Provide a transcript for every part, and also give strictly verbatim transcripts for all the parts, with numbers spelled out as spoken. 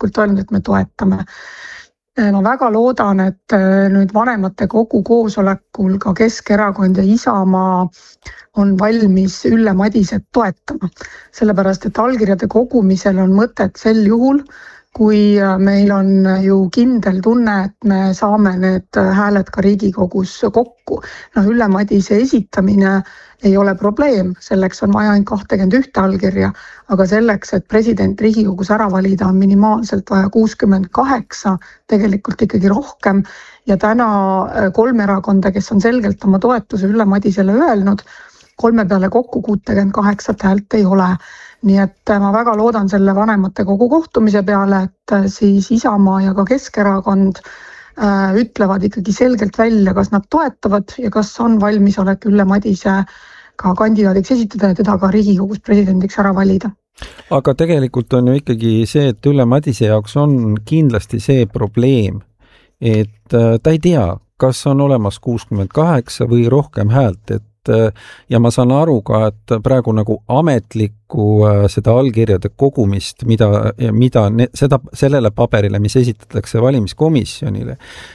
avalikult öelnud, et me toetame. Ma väga loodan, et nüüd vanemate kogu koosolekul ka Keskerakond ja Isamaa on valmis Ülle Madiset toetama. Sellepärast, et allkirjade kogumisel on mõtet sel juhul, kui meil on ju kindel tunne, et me saame need hääled ka Riigikogus kokku. No, Ülle Madise esitamine ei ole probleem, selleks on vaja ainult kakskümmend üks allkirja, aga selleks, et president Riigikogus ära valida, on minimaalselt vaja kuuskümmend kaheksa, tegelikult ikkagi rohkem. Ja täna kolm erakonda, kes on selgelt oma toetuse Ülle Madisele öelnud, kolme peale kokku kuuskümmend kaheksa häält ei ole. Nii et ma väga loodan selle vanemate kogu kohtumise peale, et siis Isamaa ja ka Keskerakond äh, ütlevad ikkagi selgelt välja, kas nad toetavad ja kas on valmisolek Ülle Madise ka kandidaadiks esitada ja teda ka Riigikogus presidendiks ära valida. Aga tegelikult on ju ikkagi see, et Ülle Madise jaoks on kindlasti see probleem, et ta ei tea, kas on olemas kuuskümmend kaheksa või rohkem häält, et ja ma saan aru ka, et praegu nagu ametlikku seda allkirjade kogumist, mida, mida ne, seda, sellele paberile, mis esitatakse valimiskomisjonile,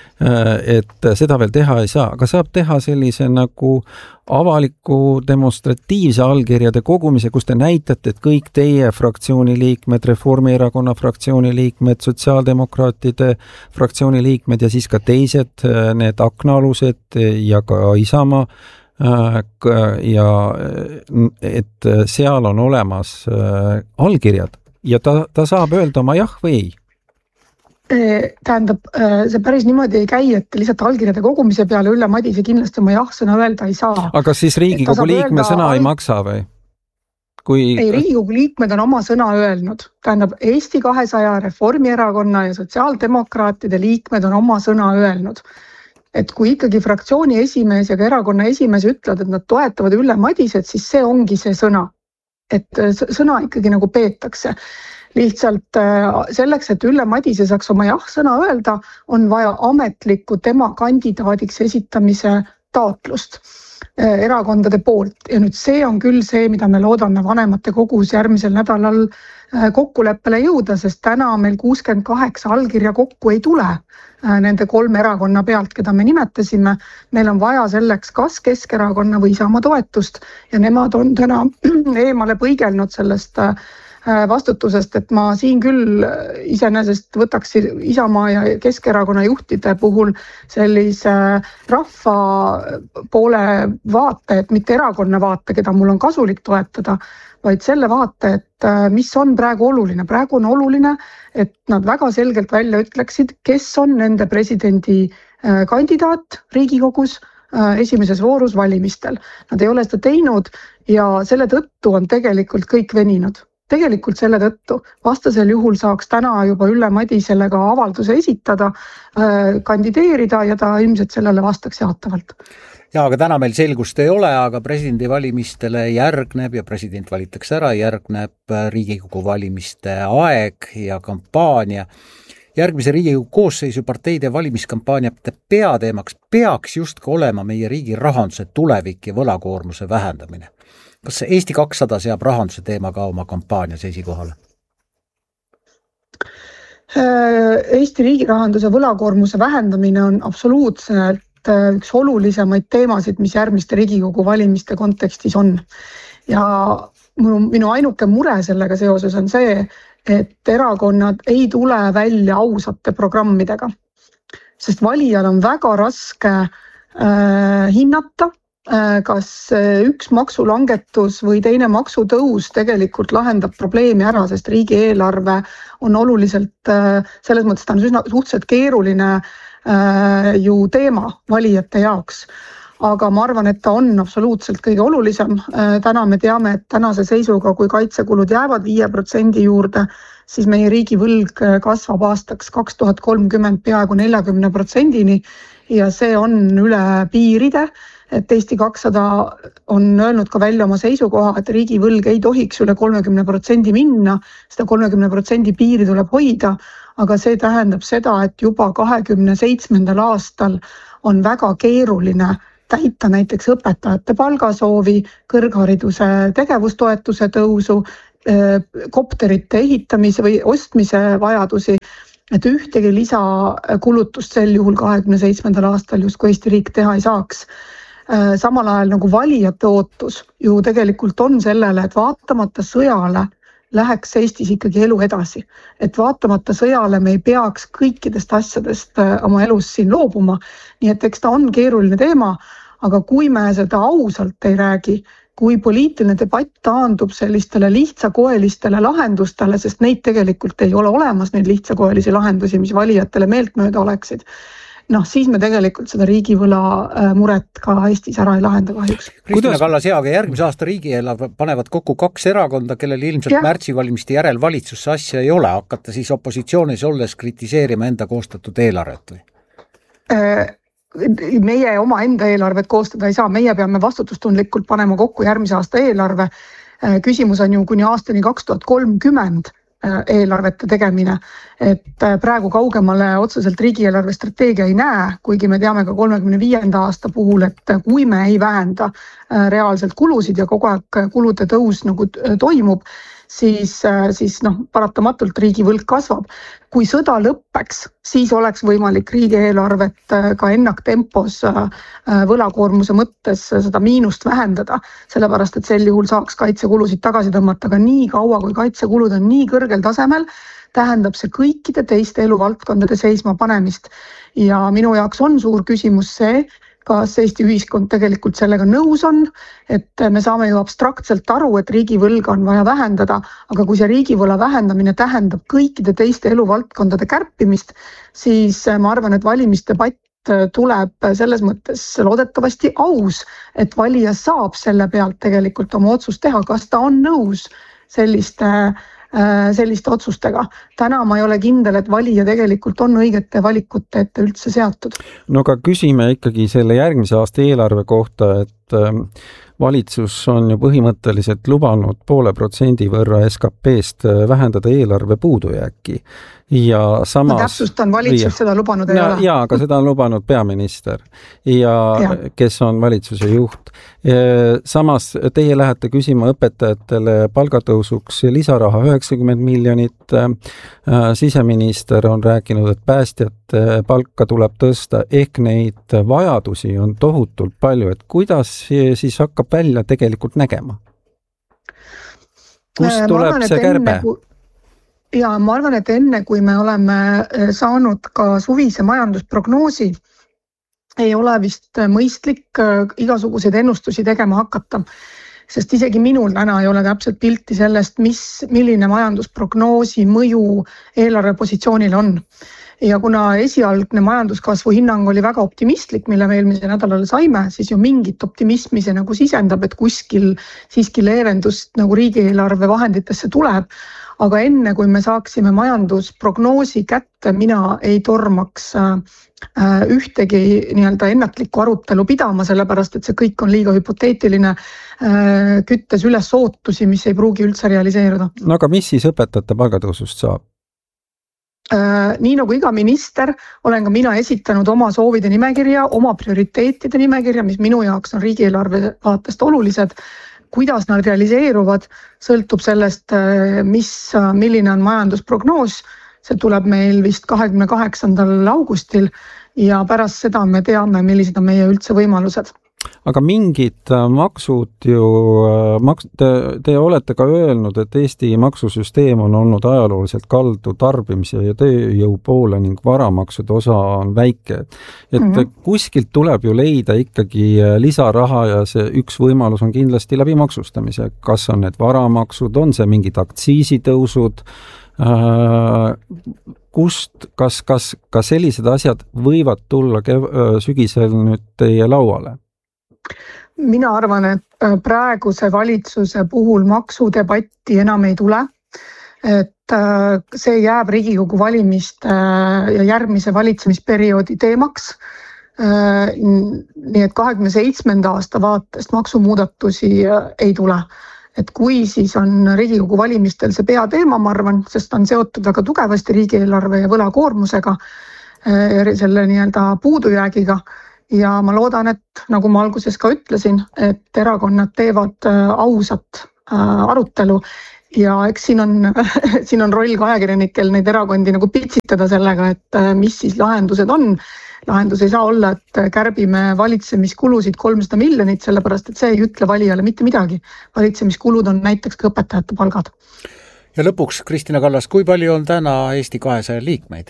et seda veel teha ei saa, aga saab teha sellise nagu avaliku demonstratiivse allkirjade kogumise, kus te näitate, et kõik teie fraktsiooni liikmed, Reformierakonna fraktsiooni liikmed, sotsiaaldemokraatide fraktsiooni liikmed ja siis ka teised need aknaalused ja ka Isamaa ja et seal on olemas allkirjad ja ta, ta saab öelda oma jah või ei. Tähendab, see päris niimoodi ei käi, et lihtsalt allkirjade kogumise peale Ülle Madise kindlasti oma jah-sõna öelda ei saa. Aga siis Riigikogu liikme sõna all... ei maksa või? Kui... Ei, Riigikogu liikmed on oma sõna öelnud. Tähendab, Eesti kahesaja, Reformierakonna ja sotsiaaldemokraatide liikmed on oma sõna öelnud. Et kui ikkagi fraktsiooni esimees ja ka erakonna esimees ütlevad, et nad toetavad Ülle Madiset, siis see ongi see sõna. Et sõna ikkagi nagu peetakse. Lihtsalt selleks, et Ülle Madise saaks oma jah-sõna öelda, on vaja ametlikku tema kandidaadiks esitamise taotlust erakondade poolt. Ja nüüd see on küll see, mida me loodame vanemate kogus järgmisel nädalal kokkuleppele jõuda, sest täna meil kuuskümmend kaheksa allkirja kokku ei tule nende kolme erakonna pealt, keda me nimetasime. Meil on vaja selleks kas Keskerakonna või Isamaa toetust ja nemad on täna eemale põigelnud sellest vastutusest, et ma siin küll iseenesest võtaks Isamaa ja Keskerakonna juhtide puhul sellise rahva poole vaate, et mitte erakonna vaate, keda mul on kasulik toetada, vaid selle vaate, et mis on praegu oluline. Praegu on oluline, et nad väga selgelt välja ütleksid, kes on nende presidendi kandidaat Riigikogus esimeses voorus valimistel. Nad ei ole seda teinud ja selle tõttu on tegelikult kõik veninud. Tegelikult selle tõttu vastasel juhul saaks täna juba Ülle Madisele ka avalduse esitada, kandideerida ja ta ilmselt sellele vastaks jaatavalt. Ja, aga täna meil selgust ei ole, aga presidendi valimistele järgneb ja president valitakse ära, järgneb Riigikogu valimiste aeg ja kampaania. Järgmise Riigikogu koosseisu parteide valimiskampaaniate peateemaks peaks just ka olema meie riigi rahanduse tulevik ja võlakoormuse vähendamine. Kas Eesti kakssada seab rahanduse teema ka oma kampaanias esikohale? Eesti riigi rahanduse võlakoormuse vähendamine on absoluutselt üks olulisemaid teemasid, mis järgmiste Riigikogu valimiste kontekstis on. Ja minu ainuke mure sellega seoses on see, et erakonnad ei tule välja ausate programmidega. Sest valijal on väga raske äh, hinnata, kas üks maksulangetus või teine maksutõus tegelikult lahendab probleemi ära, sest riigieelarve on oluliselt, selles mõttes ta on üsna suhteliselt keeruline ju teema valijate jaoks. Aga ma arvan, et ta on absoluutselt kõige olulisem. Täna me teame, et tänase seisuga, kui kaitsekulud jäävad viie protsendi juurde, siis meie riigi võlg kasvab aastaks kaks tuhat kolmkümmend peaaegu neljakümne protsendini ja see on üle piiride. Et Eesti kakssada on öelnud ka välja oma seisukoha, et riigi võlg ei tohiks üle kolmekümne protsendi minna, seda kolmekümne protsendi piiri tuleb hoida, aga see tähendab seda, et juba kahekümne seitsmendal aastal on väga keeruline täita näiteks õpetajate palgasoovi, kõrghariduse tegevustoetuse tõusu, kopterite ehitamise või ostmise vajadusi, et ühtegi lisakulutust sel juhul kahekümne seitsmendal aastal justkui Eesti riik teha ei saaks. Samal ajal nagu valijate ootus ju tegelikult on sellele, et vaatamata sõjale läheks Eestis ikkagi elu edasi. Et vaatamata sõjale me ei peaks kõikidest asjadest oma elus siin loobuma. Nii et eks ta on keeruline teema, aga kui me seda ausalt ei räägi, kui poliitiline debatt taandub sellistele lihtsakoelistele lahendustele, sest neid tegelikult ei ole olemas, neid lihtsakoelisi lahendusi, mis valijatele meeltmööda oleksid, noh, siis me tegelikult seda riigivõla muret ka Eestis ära ei lahenda kahjuks. Kristina Kallas-Jaag, järgmise aasta riigieelarve panevad kokku kaks erakonda, kellel ilmselt ja. märtsivalimiste järel valitsusse asja ei ole. Hakata siis opositsioonis olles kritiseerima enda koostatud eelarvet või? Meie oma enda eelarvet koostada ei saa, meie peame vastutustundlikult panema kokku järgmise aasta eelarve. Küsimus on ju kuni aastani kaks tuhat kolmkümmend eelarvete tegemine, et praegu kaugemale otseselt riigieelarve strateegia ei näe, kuigi me teame ka kolmekümne viienda aasta puhul, et kui me ei vähenda reaalselt kulusid ja kogu aeg kulude tõus nagu toimub, siis, siis noh, paratamatult riigivõlg kasvab. Kui sõda lõppeks, siis oleks võimalik riigieelarvet ka ennaktempos võlakoormuse mõttes seda miinust vähendada, sellepärast et sel juhul saaks kaitsekulusid tagasi tõmmata, aga nii kaua, kui kaitsekulud on nii kõrgel tasemel, tähendab see kõikide teiste eluvaldkondade seisma panemist. Ja minu jaoks on suur küsimus see, kas Eesti ühiskond tegelikult sellega nõus on, et me saame ju abstraktselt aru, et riigivõlga on vaja vähendada, aga kui see riigivõla vähendamine tähendab kõikide teiste eluvaldkondade kärpimist, siis ma arvan, et valimisdebatt tuleb selles mõttes loodetavasti aus, et valija saab selle pealt tegelikult oma otsust teha, kas ta on nõus selliste selliste otsustega. Täna ma ei ole kindel, et valija tegelikult on õigete valikute ette üldse seatud. No aga küsime ikkagi selle järgmise aasta eelarve kohta, et valitsus on ju põhimõtteliselt lubanud poole protsendi võrra S K P-st vähendada eelarve puudujääki. Ja samas... Ma täpsustan, valitsus ja, seda lubanud ei ja, ole. Jaa, aga seda on lubanud peaminister, ja, ja. kes on valitsuse juht. Samas teie lähete küsima õpetajatele palgatõusuks lisaraha üheksakümmend miljonit. Siseminister on rääkinud, et päästjate palka tuleb tõsta, ehk neid vajadusi on tohutult palju, et kuidas siis hakkab välja tegelikult nägema? Kust tuleb arvan, see kärbe? Kui... Ja ma arvan, et enne kui me oleme saanud ka suvise majandusprognoosi, ei ole vist mõistlik igasuguseid ennustusi tegema hakata, sest isegi minul täna ei ole täpselt pilti sellest, mis, milline majandusprognoosi mõju eelarvepositsioonile on. Ja kuna esialgne majanduskasvu hinnang oli väga optimistlik, mille me eelmise nädalal saime, siis ju mingit optimismi see nagu sisendab, et kuskil siiski leevendust nagu riigieelarve vahenditesse tuleb. Aga enne, kui me saaksime majandusprognoosi kätte, mina ei tormaks ühtegi nii-öelda ennatlikku arutelu pidama, sellepärast et see kõik on liiga hüpoteetiline, küttes üles ootusi, mis ei pruugi üldse realiseeruda. No aga mis siis õpetajate palgatõusust saab? Nii nagu iga minister, olen ka mina esitanud oma soovide nimekirja, oma prioriteetide nimekirja, mis minu jaoks on riigieelarve vaatest olulised. Kuidas nad realiseeruvad, sõltub sellest, mis, milline on majandusprognoos. See tuleb meil vist kahekümne kaheksandal augustil ja pärast seda me teame, millised on meie üldse võimalused. Aga mingid maksud ju, maks, te, te olete ka öelnud, et Eesti maksusüsteem on olnud ajalooliselt kaldu tarbimise ja tööjõu poole ning varamaksude osa on väike. Et mm-hmm. kuskilt tuleb ju leida ikkagi lisaraha ja see üks võimalus on kindlasti läbi maksustamise. Kas on need varamaksud, on see mingid aktsiisitõusud, kust, kas, kas, kas sellised asjad võivad tulla sügisel nüüd teie lauale? Mina arvan, et praeguse valitsuse puhul maksudebatti enam ei tule, et see jääb Riigikogu valimiste ja järgmise valitsemisperioodi teemaks. Nii et kahekümne seitsmenda aasta vaatest maksumuudatusi ei tule. Et kui siis on Riigikogu valimistel see peateema, ma arvan, sest on seotud väga tugevasti riigieelarve ja võlakoormusega, selle nii-öelda puudujäägiga. Ja ma loodan, et nagu ma alguses ka ütlesin, et erakonnad teevad ausat arutelu ja eks siin on, siin on roll ka ajakirjanikel neid erakondi nagu pitsitada sellega, et mis siis lahendused on. Lahendus ei saa olla, et kärbime valitsemiskulusid kolmsada miljonit, sellepärast et see ei ütle valijale mitte midagi. Valitsemiskulud on näiteks ka õpetajate palgad. Ja lõpuks, Kristina Kallas, kui palju on täna Eesti kahesaja liikmeid?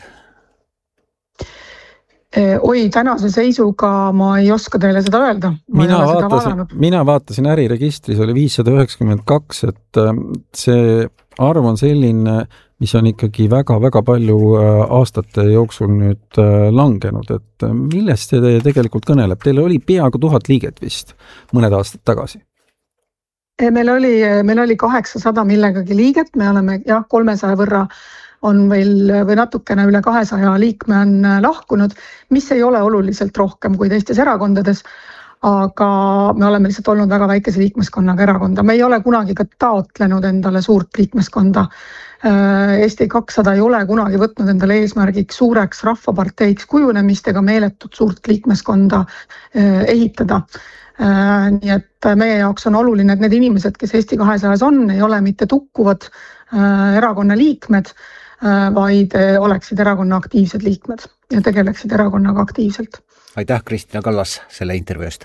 Oi, tänase seisuga ma ei oska teile seda öelda. Ma mina, vaatasin, mina vaatasin äriregistris, oli viissada üheksakümmend kaks, et see arv on selline, mis on ikkagi väga-väga palju aastate jooksul nüüd langenud, et millest see tegelikult kõneleb? Teil oli peaaegu tuhat liiget vist mõned aastad tagasi. Meil oli, meil oli kaheksasada millegagi liiget, me oleme jah, kolmesaja võrra on veel või natukene üle kahesaja liikme on lahkunud, mis ei ole oluliselt rohkem kui teistes erakondades, aga me oleme lihtsalt olnud väga väikese liikmeskonnaga erakonda. Me ei ole kunagi ka taotlenud endale suurt liikmeskonda. Eesti kakssada ei ole kunagi võtnud endale eesmärgiks suureks rahvaparteiks kujunemist ega meeletut suurt liikmeskonda ehitada. Nii et meie jaoks on oluline, et need inimesed, kes Eesti kahesajas on, ei ole mitte tukkuvad erakonna liikmed, vaid oleksid erakonna aktiivsed liikmed ja tegeleksid erakonnaga aktiivselt. Aitäh, Kristina Kallas, selle intervjuust.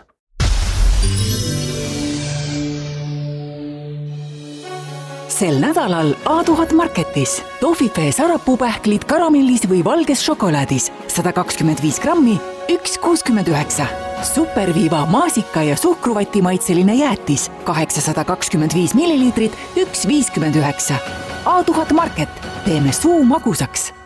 Sel nädalal A tuhat Marketis tohvifee sarapuupähklid karamellis või valges šokolaadis sada kakskümmend viis grammi, üks kuuskümmend üheksa. Superviiva maasika ja suhkruvati maitseline jäätis kaheksasada kakskümmend viis milliliitrit, üks viiskümmend üheksa. A tuhat Market, teeme suu magusaks.